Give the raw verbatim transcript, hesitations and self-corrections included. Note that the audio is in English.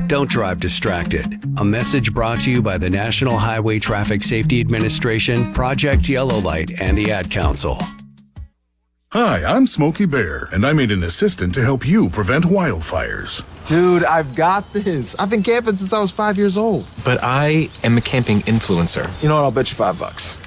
Don't drive distracted. A message brought to you by the National Highway Traffic Safety Administration, Project Yellow Light, and the Ad Council. Hi, I'm Smokey Bear, and I made an assistant to help you prevent wildfires. Dude, I've got this. I've been camping since I was five years old. But I am a camping influencer. You know what? I'll bet you five bucks.